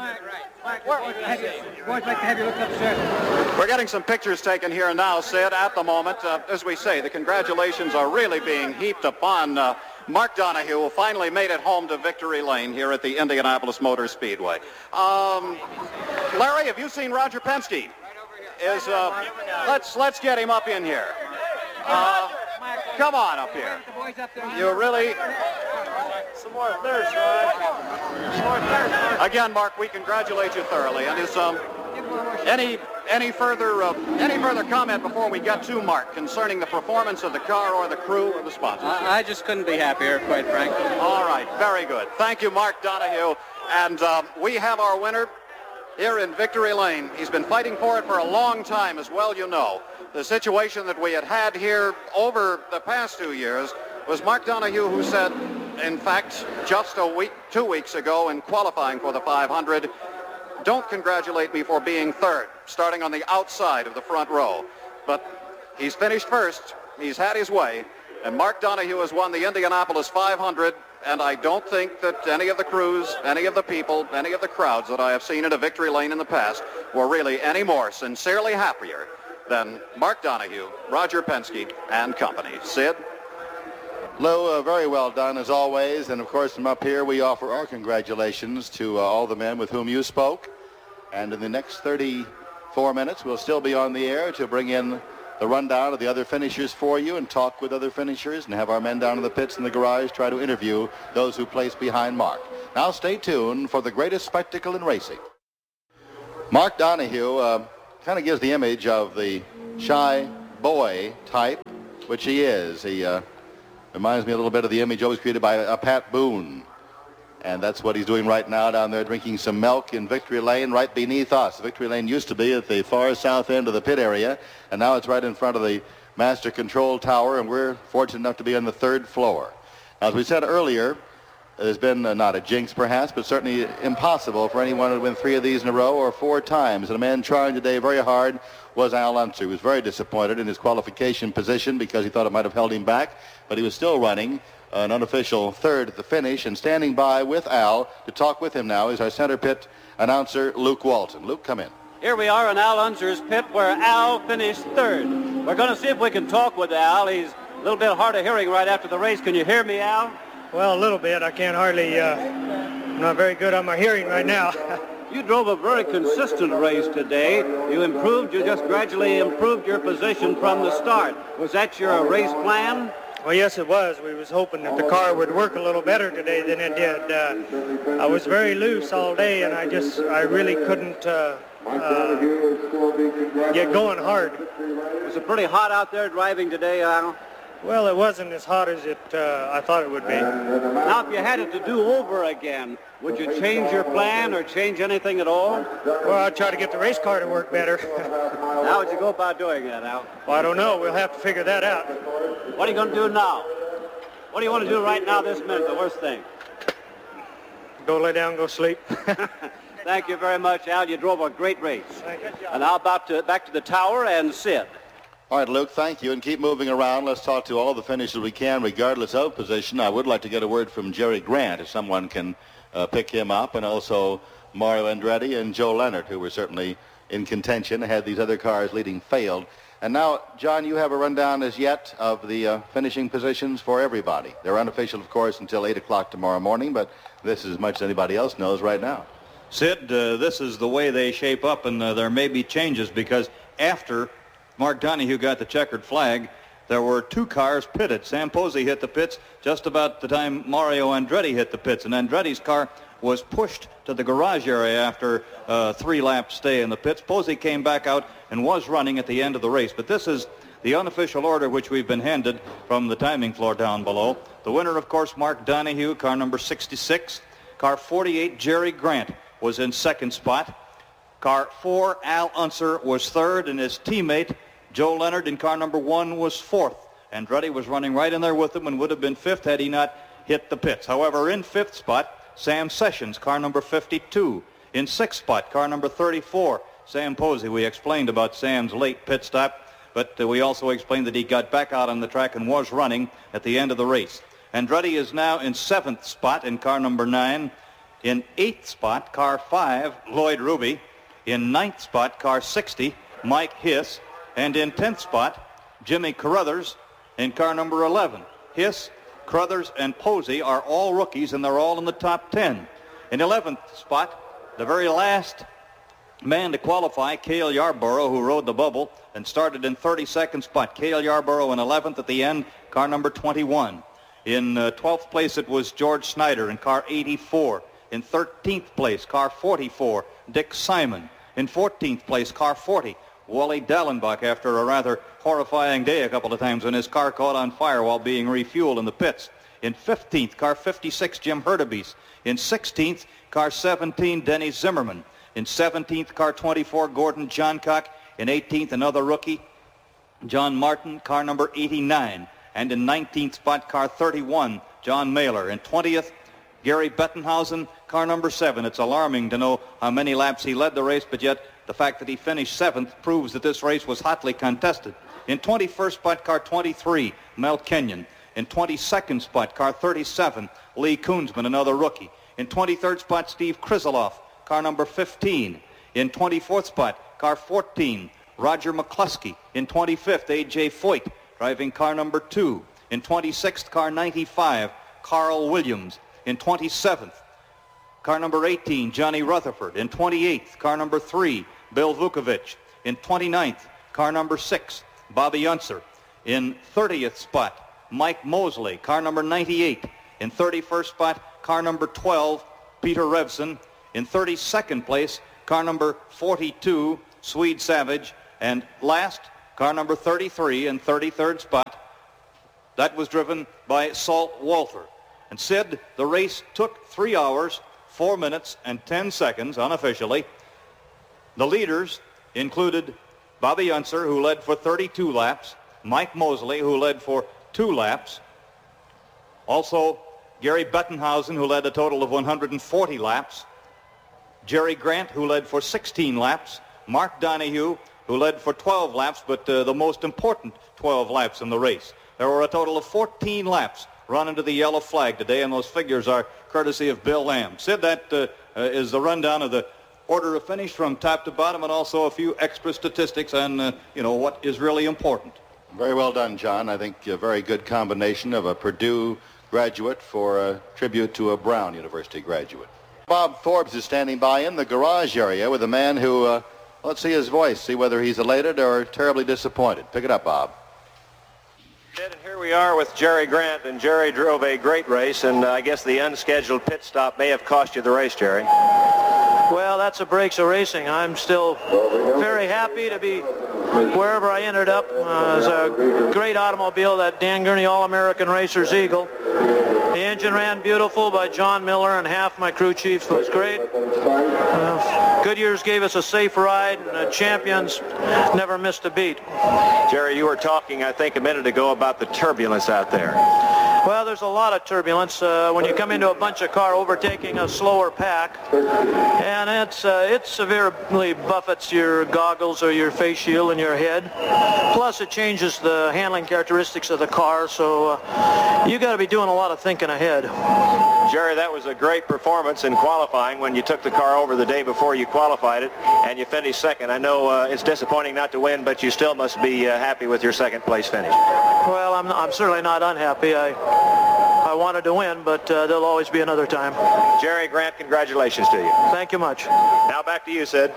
Speaker 3: We're getting some pictures taken here now, Sid, at the moment. Uh, as we say, the congratulations are really being heaped upon uh, Mark Donohue, who finally made it home to victory lane here at the Indianapolis Motor Speedway. Um, Larry, have you seen Roger Penske? Is uh, let's let's get him up in here. Uh, come on up here. You really. Some more thirst, right? Some more thirst. Again, Mark, we congratulate you thoroughly. And is um any any further uh, any further comment before we get to Mark concerning the performance of the car or the crew or the sponsors?
Speaker 13: I, I just couldn't be happier, quite frankly.
Speaker 3: All right, very good. Thank you, Mark Donohue. And um, we have our winner here in victory lane. He's been fighting for it for a long time, as well you know. The situation that we had had here over the past two years was Mark Donohue, who said, in fact, just a week, two weeks ago in qualifying for the five hundred, don't congratulate me for being third, starting on the outside of the front row. But he's finished first, he's had his way, and Mark Donohue has won the Indianapolis five hundred, and I don't think that any of the crews, any of the people, any of the crowds that I have seen at a victory lane in the past were really any more sincerely happier than Mark Donohue, Roger Penske, and company. Sid?
Speaker 1: Lou, uh, very well done as always, and of course from up here we offer our congratulations to uh, all the men with whom you spoke, and in the next thirty-four minutes we'll still be on the air to bring in the rundown of the other finishers for you and talk with other finishers and have our men down in the pits in the garage try to interview those who place behind Mark. Now stay tuned for the greatest spectacle in racing. Mark Donohue uh, kind of gives the image of the shy boy type, which he is. He uh, reminds me a little bit of the image always created by uh, Pat Boone. And that's what he's doing right now down there, drinking some milk in Victory Lane right beneath us. Victory Lane used to be at the far south end of the pit area, and now it's right in front of the master control tower, and we're fortunate enough to be on the third floor. As we said earlier, there's been uh, not a jinx perhaps, but certainly impossible for anyone to win three of these in a row or four times. And a man trying today very hard was Al Unser. He was very disappointed in his qualification position because he thought it might have held him back, but he was still running an unofficial third at the finish, and standing by with Al to talk with him now is our center pit announcer, Luke Walton. Luke, come in.
Speaker 14: Here we are in Al Unser's pit where Al finished third. We're going to see if we can talk with Al. He's a little bit hard of hearing right after the race. Can you hear me, Al?
Speaker 15: Well, a little bit. I can't hardly, uh, I'm not very good on my hearing right now.
Speaker 14: You drove a very consistent race today. You improved, you just gradually improved your position from the start. Was that your race plan?
Speaker 15: Well, yes, it was. We was hoping that the car would work a little better today than it did. Uh, I was very loose all day, and I just, I really couldn't uh, uh, get going hard.
Speaker 14: Was it pretty hot out there driving today, Al?
Speaker 15: Well, it wasn't as hot as it uh, I thought it would be.
Speaker 14: Now, if you had it to do over again, would you change your plan or change anything at all?
Speaker 15: Well, I'd try to get the race car to work better.
Speaker 14: How would you go about doing that, Al?
Speaker 15: Well, I don't know. We'll have to figure that out.
Speaker 14: What are you going to do now? What do you want to do right now this minute, the worst thing?
Speaker 15: Go lay down and go sleep.
Speaker 14: Thank you very much, Al. You drove a great race.
Speaker 15: Thank you.
Speaker 14: And now back to, back to the tower and Sid.
Speaker 1: All right, Luke, thank you, and keep moving around. Let's talk to all the finishers we can, regardless of position. I would like to get a word from Jerry Grant, if someone can uh, pick him up, and also Mario Andretti and Joe Leonard, who were certainly in contention, had these other cars leading failed. And now, John, you have a rundown as yet of the uh, finishing positions for everybody. They're unofficial, of course, until eight o'clock tomorrow morning, but this is as much as anybody else knows right now.
Speaker 8: Sid, uh, this is the way they shape up, and uh, there may be changes because after Mark Donohue got the checkered flag, there were two cars pitted. Sam Posey hit the pits just about the time Mario Andretti hit the pits, and Andretti's car was pushed to the garage area after a three-lap stay in the pits. Posey came back out and was running at the end of the race, but this is the unofficial order which we've been handed from the timing floor down below. The winner, of course, Mark Donohue, car number sixty-six. Car forty-eight, Jerry Grant, was in second spot. Car four, Al Unser, was third, and his teammate Joe Leonard in car number one was fourth. Andretti was running right in there with him and would have been fifth had he not hit the pits. However, in fifth spot, Sam Sessions, car number fifty-two. In sixth spot, car number thirty-four, Sam Posey. We explained about Sam's late pit stop, but uh, we also explained that he got back out on the track and was running at the end of the race. Andretti is now in seventh spot in car number nine. In eighth spot, car five, Lloyd Ruby. In ninth spot, car sixty, Mike Hiss. And in tenth spot, Jimmy Carruthers in car number eleven. Hiss, Carruthers, and Posey are all rookies, and they're all in the top ten. In eleventh spot, the very last man to qualify, Cale Yarborough, who rode the bubble and started in thirty-second spot. Cale Yarborough in eleventh at the end, car number twenty-one. In uh, twelfth place, it was George Snyder in car eighty-four. In thirteenth place, car forty-four, Dick Simon. In fourteenth place, car forty, Wally Dallenbach, after a rather horrifying day a couple of times when his car caught on fire while being refueled in the pits. In fifteenth, car fifty-six, Jim Hurtubise. In sixteenth, car seventeen, Denny Zimmerman. In seventeenth, car twenty-four, Gordon Johncock. In eighteenth, another rookie, John Martin, car number eighty-nine. And in nineteenth spot, car thirty-one, John Mailer. In twentieth, Gary Bettenhausen, car number seven. It's alarming to know how many laps he led the race, but yet the fact that he finished seventh proves that this race was hotly contested. In twenty-first spot, car twenty-three, Mel Kenyon. In twenty-second spot, car thirty-seven, Lee Koonsman, another rookie. In twenty-third spot, Steve Krizeloff, car number fifteen. In twenty-fourth spot, car fourteen, Roger McCluskey. In twenty-fifth, A J Foyt, driving car number two. In twenty-sixth, car ninety-five, Carl Williams. In twenty-seventh, car number eighteen, Johnny Rutherford. In twenty-eighth, car number three, Bill Vukovich. In twenty-ninth, car number six, Bobby Unser. In thirtieth spot, Mike Mosley, car number ninety-eight. In thirty-first spot, car number twelve, Peter Revson. In thirty-second place, car number forty-two, Swede Savage, and last, car number thirty-three in thirty-third spot. That was driven by Salt Walther. And Sid, the race took three hours, four minutes, and ten seconds unofficially. The leaders included Bobby Unser, who led for thirty-two laps, Mike Mosley, who led for two laps, also Gary Bettenhausen, who led a total of one hundred forty laps, Jerry Grant, who led for sixteen laps, Mark Donohue, who led for twelve laps, but uh, the most important twelve laps in the race. There were a total of fourteen laps run into the yellow flag today, and those figures are courtesy of Bill Lamb. Sid, that uh, uh, is the rundown of the order of finish from top to bottom, and also a few extra statistics on, uh, you know, what is really important.
Speaker 1: Very well done, John. I think a very good combination of a Purdue graduate for a tribute to a Brown University graduate. Bob Forbes is standing by in the garage area with a man who, uh, let's see his voice, see whether he's elated or terribly disappointed. Pick it up, Bob.
Speaker 16: And here we are with Jerry Grant, and Jerry drove a great race, and uh, I guess the unscheduled pit stop may have cost you the race, Jerry.
Speaker 17: Well, that's the breaks of racing. I'm still very happy to be wherever I ended up. Uh, it was a great automobile, that Dan Gurney All-American Racers Eagle. The engine ran beautiful by John Miller, and half my crew chiefs was great. Uh, Goodyear's gave us a safe ride, and the champions never missed a beat.
Speaker 16: Jerry, you were talking, I think, a minute ago about the turbulence out there.
Speaker 17: Well, there's a lot of turbulence uh, when you come into a bunch of car overtaking a slower pack, and it's uh, it severely buffets your goggles or your face shield and your head. Plus, it changes the handling characteristics of the car, so uh, you got to be doing a lot of thinking ahead.
Speaker 16: Jerry, that was a great performance in qualifying when you took the car over the day before you qualified it, and you finished second. I know uh, it's disappointing not to win, but you still must be uh, happy with your second place finish.
Speaker 17: Well, I'm, I'm certainly not unhappy. I I wanted to win, but uh, there'll always be another time.
Speaker 16: Jerry Grant, congratulations to you.
Speaker 17: Thank you much.
Speaker 16: Now back to you, Sid.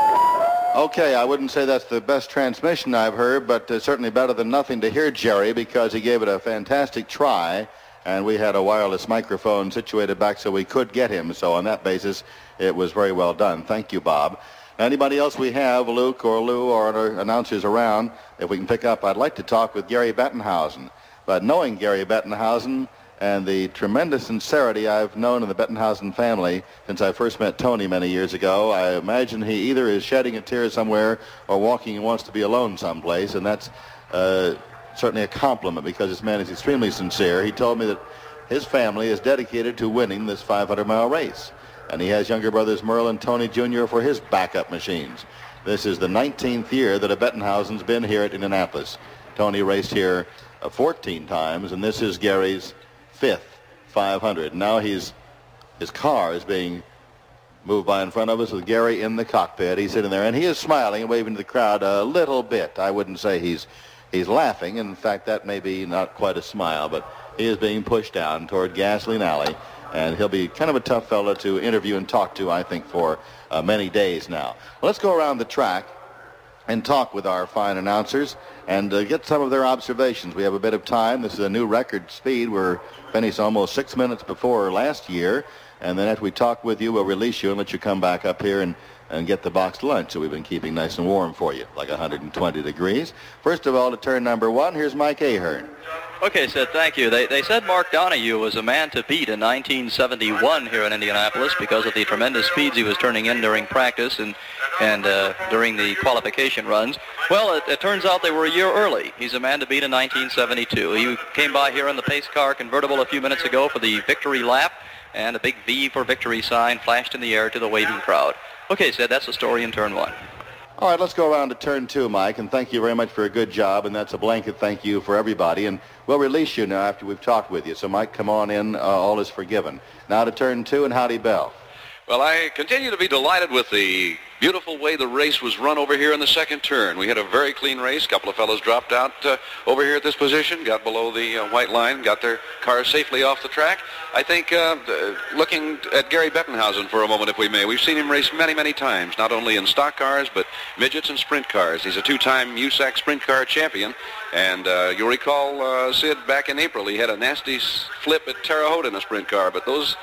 Speaker 1: Okay, I wouldn't say that's the best transmission I've heard, but uh, certainly better than nothing to hear Jerry, because he gave it a fantastic try, and we had a wireless microphone situated back so we could get him. So on that basis, it was very well done. Thank you, Bob. Anybody else we have, Luke or Lou or other announcers around, if we can pick up, I'd like to talk with Gary Bettenhausen. But knowing Gary Bettenhausen and the tremendous sincerity I've known in the Bettenhausen family since I first met Tony many years ago, I imagine he either is shedding a tear somewhere or walking and wants to be alone someplace, and that's uh, certainly a compliment, because this man is extremely sincere. He told me that his family is dedicated to winning this five hundred mile race, and he has younger brothers Merle and Tony Junior for his backup machines. This is the nineteenth year that a Bettenhausen's been here at Indianapolis. Tony raced here uh, fourteen times, and this is Gary's fifth five hundred. Now he's his car is being moved by in front of us with Gary in the cockpit. He's sitting there, and he is smiling and waving to the crowd a little bit. I wouldn't say he's he's laughing. In fact, that may be not quite a smile, but he is being pushed down toward Gasoline Alley, and he'll be kind of a tough fella to interview and talk to, I think, for uh, many days now. Well, let's go around the track and talk with our fine announcers and uh, get some of their observations. We have a bit of time. This is a new record speed. We're finished almost six minutes before last year, and then after we talk with you, we'll release you and let you come back up here and, and get the boxed lunch that we've been keeping nice and warm for you, like one hundred twenty degrees. First of all, to turn number one, here's Mike Ahern.
Speaker 10: Okay, Sid, thank you. They, they said Mark Donohue was a man to beat in nineteen seventy-one here in Indianapolis because of the tremendous speeds he was turning in during practice and, and uh, during the qualification runs. Well, it, it turns out they were a year early. He's a man to beat in nineteen seventy-two. He came by here in the pace car convertible a few minutes ago for the victory lap, and a big V for victory sign flashed in the air to the waving crowd. Okay, Sid, that's the story in turn one.
Speaker 1: All right, let's go around to turn two, Mike, and thank you very much for a good job, and that's a blanket thank you for everybody, and we'll release you now after we've talked with you. So, Mike, come on in. Uh, all is forgiven. Now to turn two, and Howdy Bell.
Speaker 6: Well, I continue to be delighted with the beautiful way the race was run over here in the second turn. We had a very clean race. A couple of fellows dropped out uh, over here at this position, got below the uh, white line, got their cars safely off the track. I think, uh, uh, looking at Gary Bettenhausen for a moment, if we may, we've seen him race many, many times, not only in stock cars, but midgets and sprint cars. He's a two-time U S A C sprint car champion, and uh, you'll recall, uh, Sid, back in April, he had a nasty flip at Terre Haute in a sprint car, but those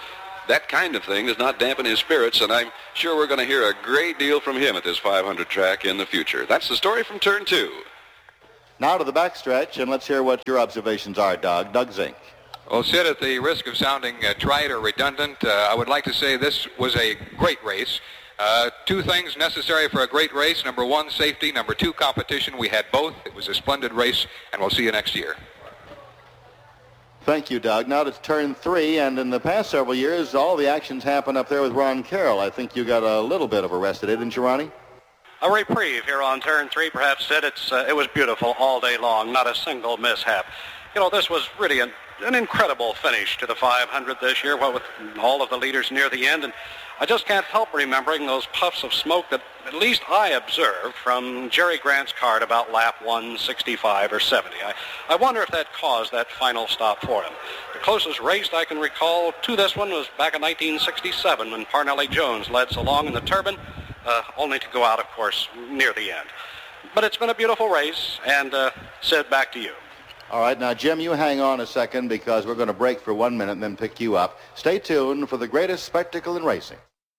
Speaker 6: that kind of thing does not dampen his spirits, and I'm sure we're going to hear a great deal from him at this five hundred track in the future. That's the story from turn two.
Speaker 1: Now to the backstretch, and let's hear what your observations are, Doug. Doug Zink.
Speaker 11: Well, Sid, at the risk of sounding uh, trite or redundant, uh, I would like to say this was a great race. Uh, two things necessary for a great race. Number one, safety. Number two, competition. We had both. It was a splendid race, and we'll see you next year.
Speaker 1: Thank you, Doug. Now to turn three, and in the past several years, all the actions happened up there with Ron Carroll. I think you got a little bit of a rest today, didn't you, Ronnie?
Speaker 7: A reprieve here on turn three, perhaps, Sid. It's, uh, it was beautiful all day long, not a single mishap. You know, this was really an, an incredible finish to the five hundred this year, what with all of the leaders near the end. And I just can't help remembering those puffs of smoke that at least I observed from Jerry Grant's car at about lap one sixty-five or seventy. I, I wonder if that caused that final stop for him. The closest race I can recall to this one was back in nineteen sixty-seven when Parnelli Jones led so long in the Turbine, uh, only to go out, of course, near the end. But it's been a beautiful race, and uh, Sid, back to you.
Speaker 1: All right, now, Jim, you hang on a second because we're going to break for one minute and then pick you up. Stay tuned for the greatest spectacle in racing.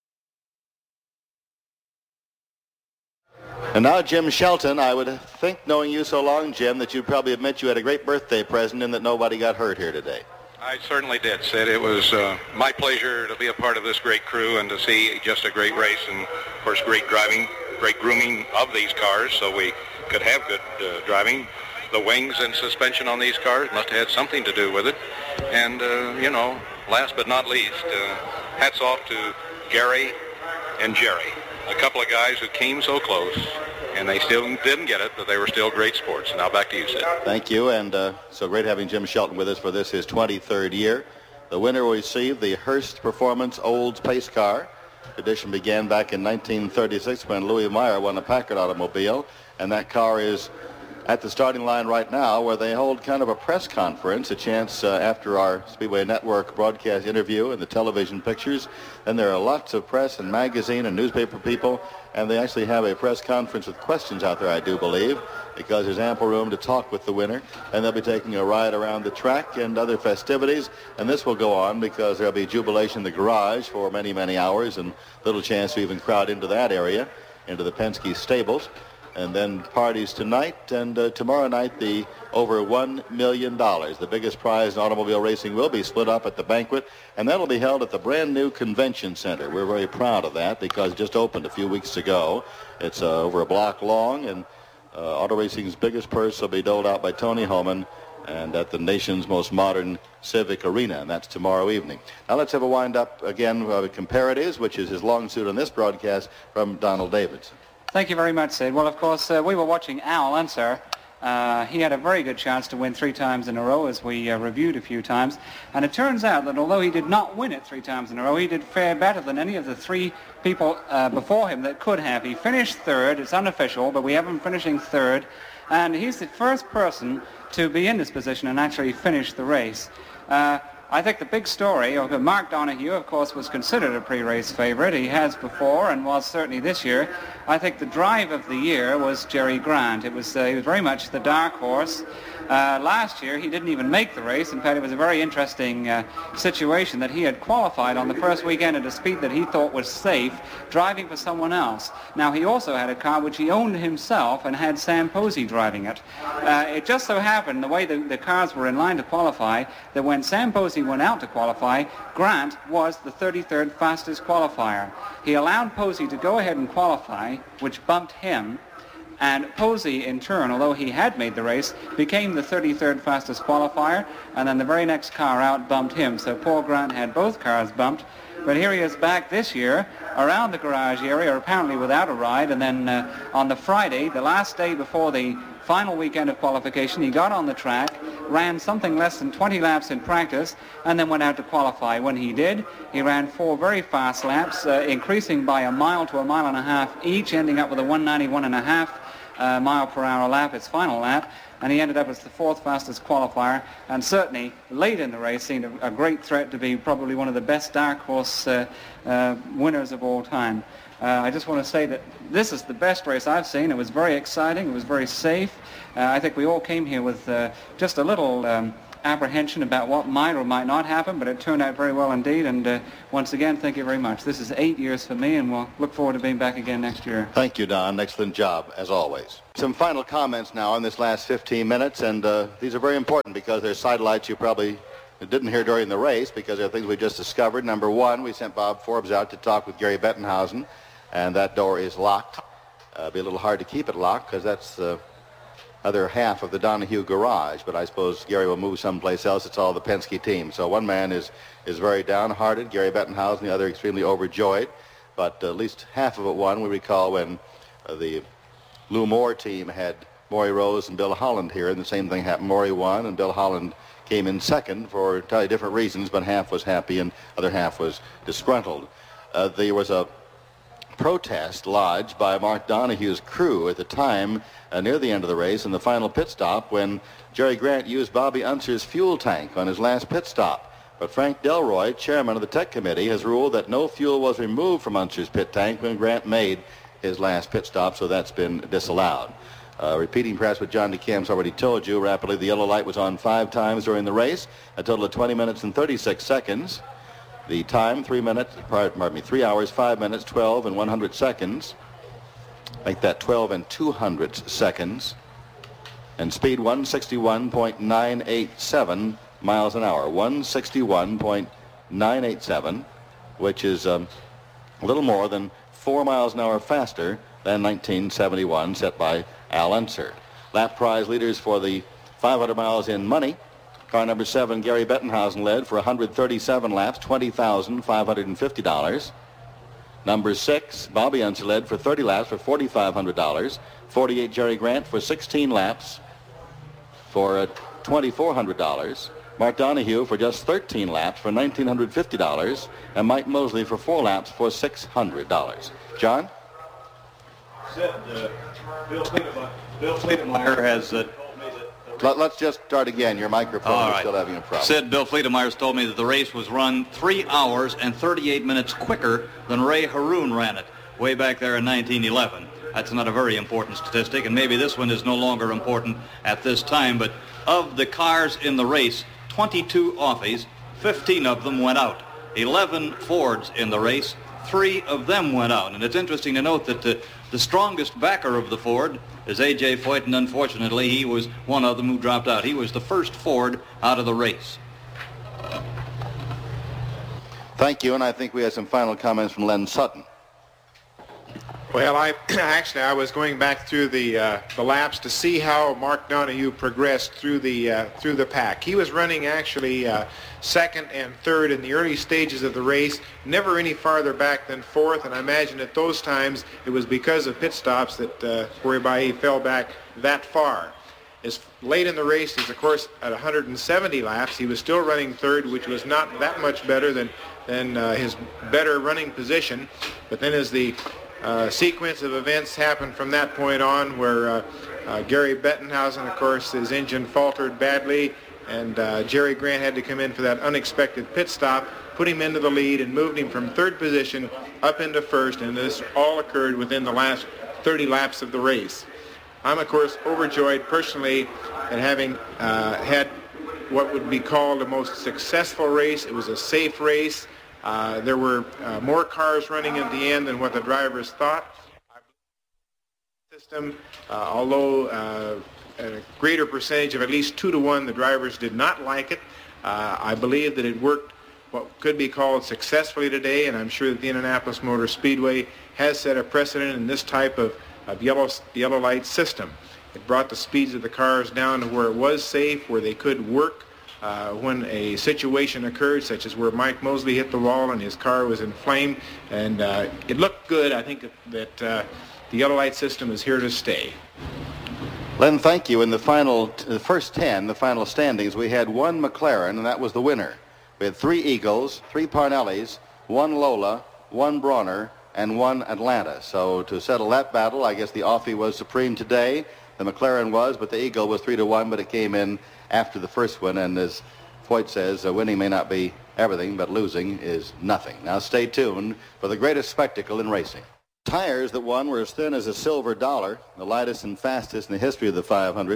Speaker 1: And now, Jim Shelton, I would think, knowing you so long, Jim, that you'd probably admit you had a great birthday present and that nobody got hurt here today.
Speaker 5: I certainly did, Sid. It was uh, my pleasure to be a part of this great crew and to see just a great race and, of course, great driving, great grooming of these cars so we could have good uh, driving. The wings and suspension on these cars must have had something to do with it. And, uh, you know, last but not least, uh, hats off to Gary and Jerry, a couple of guys who came so close, and they still didn't get it, but they were still great sports. Now back to you, Sid.
Speaker 1: Thank you, and uh, so great having Jim Shelton with us for this, his twenty-third year. The winner will receive the Hearst Performance Olds Pace Car. Tradition began back in nineteen thirty-six when Louis Meyer won a Packard automobile, and that car is at the starting line right now where they hold kind of a press conference, a chance uh, after our Speedway Network broadcast interview and the television pictures. Then there are lots of press and magazine and newspaper people, and they actually have a press conference with questions out there, I do believe, because there's ample room to talk with the winner. And they'll be taking a ride around the track and other festivities, and this will go on because there'll be jubilation in the garage for many, many hours and little chance to even crowd into that area, into the Penske stables. And then parties tonight, and uh, tomorrow night the over one million dollars. The biggest prize in automobile racing will be split up at the banquet, and that'll be held at the brand new convention center. We're very proud of that because it just opened a few weeks ago. It's uh, over a block long, and uh, auto racing's biggest purse will be doled out by Tony Homan and at the nation's most modern civic arena, and that's tomorrow evening. Now let's have a wind-up again of Comparatives, which is his long suit on this broadcast, from Donald Davidson.
Speaker 9: Thank you very much, Sid. Well, of course, uh, we were watching Al Unser. Uh, he had a very good chance to win three times in a row, as we uh, reviewed a few times. And it turns out that although he did not win it three times in a row, he did fare better than any of the three people uh, before him that could have. He finished third. It's unofficial, but we have him finishing third. And he's the first person to be in this position and actually finish the race. Uh, I think the big story, okay, Mark Donohue, of course, was considered a pre-race favorite. He has before and was certainly this year. I think the drive of the year was Jerry Grant. It was, uh, he was very much the dark horse. Uh, last year, he didn't even make the race. In fact, it was a very interesting uh, situation that he had qualified on the first weekend at a speed that he thought was safe, driving for someone else. Now, he also had a car which he owned himself and had Sam Posey driving it. Uh, it just so happened, the way the, the cars were in line to qualify, that when Sam Posey went out to qualify, Grant was the thirty-third fastest qualifier. He allowed Posey to go ahead and qualify, which bumped him. And Posey, in turn, although he had made the race, became the thirty-third fastest qualifier, and then the very next car out bumped him. So Paul Grant had both cars bumped. But here he is back this year around the garage area, apparently without a ride. And then uh, on the Friday, the last day before the final weekend of qualification, he got on the track, ran something less than twenty laps in practice, and then went out to qualify. When he did, he ran four very fast laps, uh, increasing by a mile to a mile and a half each, ending up with a one ninety-one and a half uh, mile per hour lap, his final lap. And he ended up as the fourth fastest qualifier, and certainly late in the race seemed a, a great threat to be probably one of the best dark horse uh, uh, winners of all time. Uh, I just want to say that this is the best race I've seen. It was very exciting. It was very safe. Uh, I think we all came here with uh, just a little um, apprehension about what might or might not happen, but it turned out very well indeed. And uh, once again, thank you very much. This is eight years for me, and we'll look forward to being back again next year.
Speaker 1: Thank you, Don. Excellent job, as always. Some final comments now on this last fifteen minutes, and uh, these are very important because they're sidelights you probably didn't hear during the race because they're things we just discovered. Number one, we sent Bob Forbes out to talk with Gary Bettenhausen, and that door is locked. Uh, it'll be a little hard to keep it locked because that's the other half of the Donahue garage, but I suppose Gary will move someplace else. It's all the Penske team. So one man is, is very downhearted, Gary Bettenhausen, the other extremely overjoyed, but at least half of it won. We recall when uh, the Lou Moore team had Maury Rose and Bill Holland here, and the same thing happened. Maury won, and Bill Holland came in second for entirely different reasons, but half was happy and other half was disgruntled. Uh, there was a protest lodged by Mark Donahue's crew at the time uh, near the end of the race in the final pit stop when Jerry Grant used Bobby Unser's fuel tank on his last pit stop. But Frank Delroy, chairman of the tech committee, has ruled that no fuel was removed from Unser's pit tank when Grant made his last pit stop, so that's been disallowed. Uh, repeating perhaps what John DeCam's already told you, rapidly the yellow light was on five times during the race, a total of twenty minutes and thirty-six seconds. The time, three minutes, pardon me, three hours, five minutes, twelve and one hundred seconds. Make that twelve and two hundredths seconds. And speed one sixty-one point nine eight seven miles an hour. one sixty-one point nine eight seven, which is um, a little more than four miles an hour faster than nineteen seventy-one, set by Al Unser. Lap prize leaders for the five hundred miles in money. Car number seven, Gary Bettenhausen, led for one hundred thirty-seven laps, twenty thousand five hundred fifty dollars. Number six, Bobby Unser, led for thirty laps for four thousand five hundred dollars. forty-eight, Jerry Grant, for sixteen laps for uh, two thousand four hundred dollars. Mark Donahue for just thirteen laps for one thousand nine hundred fifty dollars. And Mike Mosley for four laps for six hundred dollars. John?
Speaker 8: Said, uh, Bill Fleetemeyer, Bill Fleetemeyer has uh,
Speaker 1: Let, let's just start again. Your microphone
Speaker 8: All
Speaker 1: is
Speaker 8: right.
Speaker 1: still having a problem.
Speaker 8: Sid, Bill Fleetemeyer's told me that the race was run three hours and thirty-eight minutes quicker than Ray Haroon ran it way back there in nineteen eleven. That's not a very important statistic, and maybe this one is no longer important at this time, but of the cars in the race, twenty-two Offies, fifteen of them went out. eleven Fords in the race, three of them went out. And it's interesting to note that the, the strongest backer of the Ford is A J Foyt, and unfortunately he was one of them who dropped out. He was the first Ford out of the race.
Speaker 1: Thank you, and I think we have some final comments from Len Sutton.
Speaker 2: Well, I actually I was going back through the uh, the laps to see how Mark Donahue progressed through the uh, through the pack. He was running actually uh, second and third in the early stages of the race, never any farther back than fourth. And I imagine at those times it was because of pit stops that uh, whereby he fell back that far. As late in the race, as of course at one hundred seventy laps, he was still running third, which was not that much better than than uh, his better running position. But then as the Uh, sequence of events happened from that point on where uh, uh, Gary Bettenhausen, of course, his engine faltered badly, and uh, Jerry Grant had to come in for that unexpected pit stop, put him into the lead, and moved him from third position up into first, and this all occurred within the last thirty laps of the race. I'm, of course, overjoyed personally at having uh, had what would be called the most successful race. It was a safe race. Uh, there were uh, more cars running at the end than what the drivers thought. System, uh, although uh, a greater percentage of at least two to one, the drivers did not like it. Uh, I believe that it worked what could be called successfully today, and I'm sure that the Indianapolis Motor Speedway has set a precedent in this type of, of yellow, yellow light system. It brought the speeds of the cars down to where it was safe, where they could work Uh, when a situation occurred, such as where Mike Mosley hit the wall and his car was inflamed, and uh, it looked good. I think that, that uh, the yellow light system is here to stay.
Speaker 1: Len, thank you. In the final, the first ten, the final standings, we had one McLaren, and that was the winner. We had three Eagles, three Parnellis, one Lola, one Bronner, and one Atlanta. So to settle that battle, I guess the Offie was supreme today. The McLaren was, but the Eagle was three to one, but it came in after the first one, and as Foyt says, uh, winning may not be everything, but losing is nothing. Now stay tuned for the greatest spectacle in racing. Tires that won were as thin as a silver dollar, the lightest and fastest in the history of the five hundred.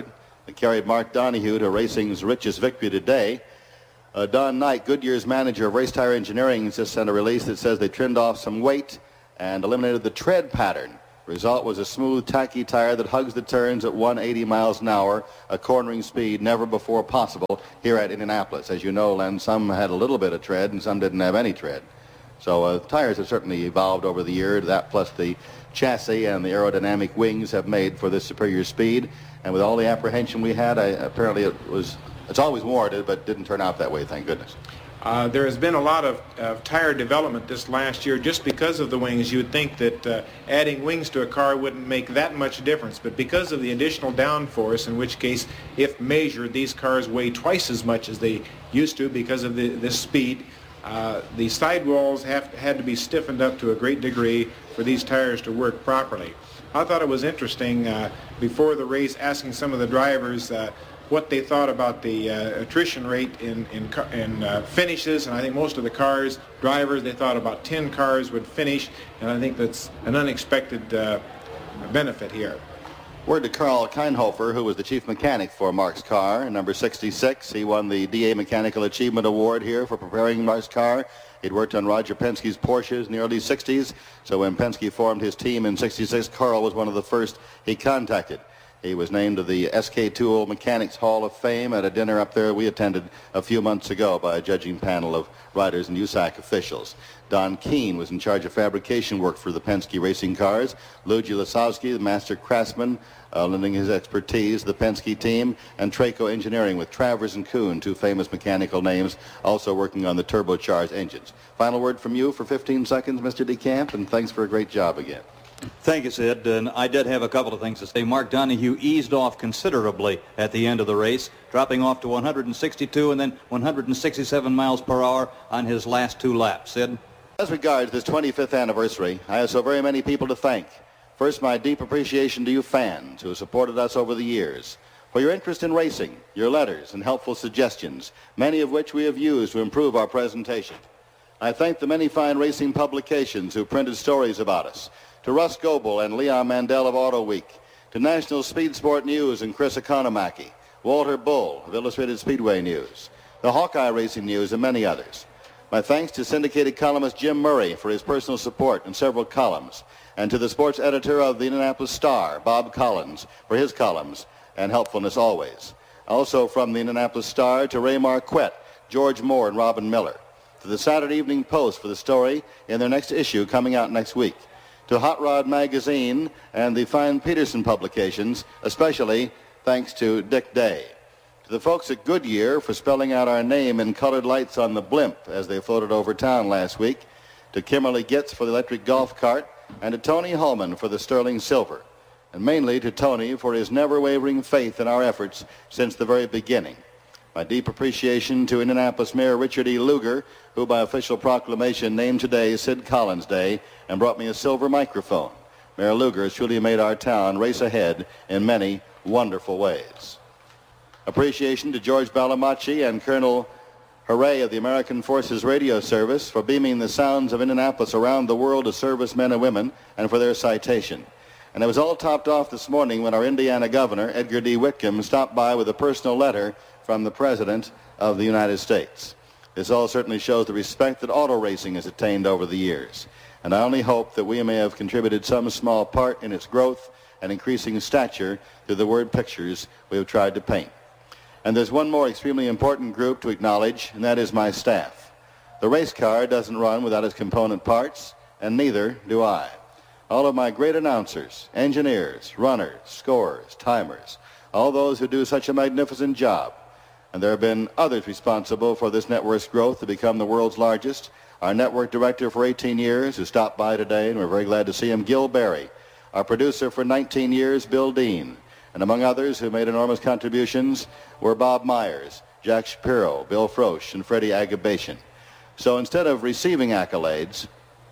Speaker 1: that carried Mark Donohue to racing's richest victory today. Uh, Don Knight, Goodyear's manager of race tire engineering, just sent a release that says they trimmed off some weight and eliminated the tread pattern. Result was a smooth, tacky tire that hugs the turns at one hundred eighty miles an hour, a cornering speed never before possible here at Indianapolis. As you know, Len, some had a little bit of tread and some didn't have any tread. So uh, tires have certainly evolved over the year. That plus the chassis and the aerodynamic wings have made for this superior speed. And with all the apprehension we had, I, apparently it was, it's always warranted, but didn't turn out that way, thank goodness.
Speaker 2: Uh, there has been a lot of, of tire development this last year just because of the wings. You would think that uh, adding wings to a car wouldn't make that much difference, but because of the additional downforce, in which case, if measured, these cars weigh twice as much as they used to because of the, this speed. Uh, the sidewalls have had to be stiffened up to a great degree for these tires to work properly. I thought it was interesting uh, before the race asking some of the drivers uh, what they thought about the uh, attrition rate in, in, in uh, finishes, and I think most of the cars, drivers, they thought about ten cars would finish, and I think that's an unexpected uh, benefit here.
Speaker 1: Word to Carl Keinhofer, who was the chief mechanic for Mark's car, number sixty-six. He won the D A Mechanical Achievement Award here for preparing Mark's car. He'd worked on Roger Penske's Porsches in the early sixties, so when Penske formed his team in sixty-six, Carl was one of the first he contacted. He was named to the S K Tool Mechanics Hall of Fame at a dinner up there we attended a few months ago by a judging panel of riders and U S A C officials. Don Keene was in charge of fabrication work for the Penske racing cars. Luigi Lasowski, the master craftsman, uh, lending his expertise to the Penske team, and Traco Engineering with Travers and Kuhn, two famous mechanical names, also working on the turbocharged engines. Final word from you for fifteen seconds, Mister DeCamp, and thanks for a great job again.
Speaker 8: Thank you, Sid. And I did have a couple of things to say. Mark Donohue eased off considerably at the end of the race, dropping off to one hundred sixty-two and then one hundred sixty-seven miles per hour on his last two laps. Sid?
Speaker 1: As regards this twenty-fifth anniversary, I have so very many people to thank. First, my deep appreciation to you fans who have supported us over the years, for your interest in racing, your letters, and helpful suggestions, many of which we have used to improve our presentation. I thank the many fine racing publications who printed stories about us, to Russ Goebel and Leon Mandel of Auto Week, to National Speed Sport News and Chris Economaki, Walter Bull of Illustrated Speedway News, the Hawkeye Racing News, and many others. My thanks to syndicated columnist Jim Murray for his personal support in several columns, and to the sports editor of the Indianapolis Star, Bob Collins, for his columns and helpfulness always. Also from the Indianapolis Star to Ray Marquette, George Moore, and Robin Miller. To the Saturday Evening Post for the story in their next issue coming out next week. To Hot Rod Magazine and the fine Peterson publications, especially thanks to Dick Day. To the folks at Goodyear for spelling out our name in colored lights on the blimp as they floated over town last week. To Kimberly Gitz for the electric golf cart, and to Tony Hullman for the sterling silver. And mainly to Tony for his never-wavering faith in our efforts since the very beginning. My deep appreciation to Indianapolis Mayor Richard E. Lugar, who by official proclamation named today Sid Collins Day and brought me a silver microphone. Mayor Lugar has truly made our town race ahead in many wonderful ways. Appreciation to George Balamachi and Colonel Hooray of the American Forces Radio Service for beaming the sounds of Indianapolis around the world to servicemen and women and for their citation. And it was all topped off this morning when our Indiana governor, Edgar D. Whitcomb, stopped by with a personal letter from the President of the United States. This all certainly shows the respect that auto racing has attained over the years. And I only hope that we may have contributed some small part in its growth and increasing stature through the word pictures we have tried to paint. And there's one more extremely important group to acknowledge, and that is my staff. The race car doesn't run without its component parts, and neither do I. All of my great announcers, engineers, runners, scorers, timers, all those who do such a magnificent job. And there have been others responsible for this network's growth to become the world's largest. Our network director for eighteen years, who stopped by today, and we're very glad to see him, Gil Berry. Our producer for nineteen years, Bill Dean. And among others who made enormous contributions were Bob Myers, Jack Shapiro, Bill Frosch, and Freddie Agabation. So instead of receiving accolades,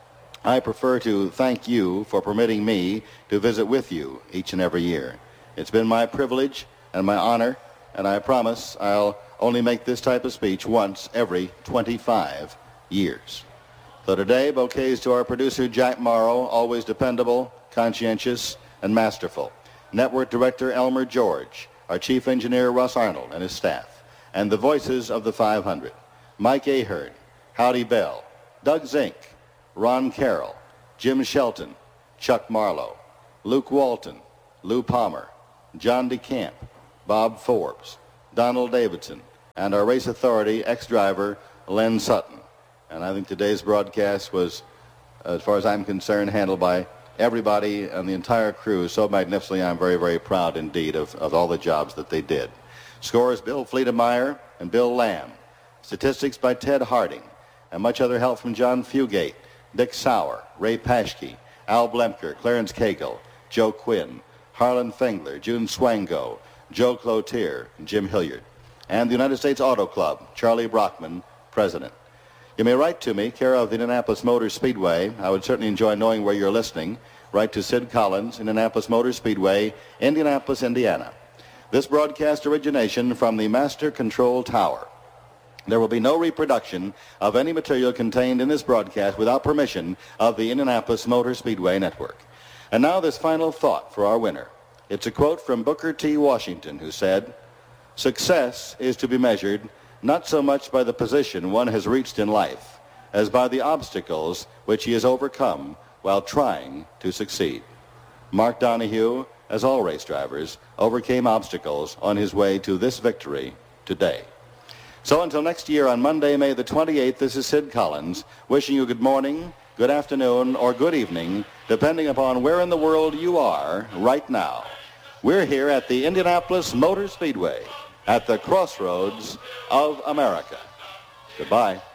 Speaker 1: I prefer to thank you for permitting me to visit with you each and every year. It's been my privilege and my honor, and I promise I'll only make this type of speech once every twenty-five years. So today, bouquets to our producer, Jack Morrow, always dependable, conscientious, and masterful. Network Director Elmer George, our chief engineer, Russ Arnold, and his staff, and the voices of the five hundred, Mike Ahern, Howdy Bell, Doug Zink, Ron Carroll, Jim Shelton, Chuck Marlowe, Luke Walton, Lou Palmer, John DeCamp, Bob Forbes, Donald Davidson, and our race authority ex-driver, Len Sutton. And I think today's broadcast was, as far as I'm concerned, handled by everybody and the entire crew so magnificently. I'm very, very proud indeed of, of all the jobs that they did. Scores Bill Fleetemeyer and Bill Lamb. Statistics by Ted Harding. And much other help from John Fugate, Dick Sauer, Ray Paschke, Al Blemker, Clarence Cagle, Joe Quinn, Harlan Fengler, June Swango, Joe Cloutier, and Jim Hilliard. And the United States Auto Club, Charlie Brockman, President. You may write to me, care of the Indianapolis Motor Speedway. I would certainly enjoy knowing where you're listening. Write to Sid Collins, Indianapolis Motor Speedway, Indianapolis, Indiana. This broadcast origination from the Master Control Tower. There will be no reproduction of any material contained in this broadcast without permission of the Indianapolis Motor Speedway Network. And now this final thought for our winner. It's a quote from Booker T. Washington, who said, "Success is to be measured not so much by the position one has reached in life as by the obstacles which he has overcome while trying to succeed." Mark Donohue, as all race drivers, overcame obstacles on his way to this victory today. So until next year on Monday, May the twenty-eighth, this is Sid Collins wishing you good morning, good afternoon, or good evening, depending upon where in the world you are right now. We're here at the Indianapolis Motor Speedway, at the crossroads of America. Goodbye.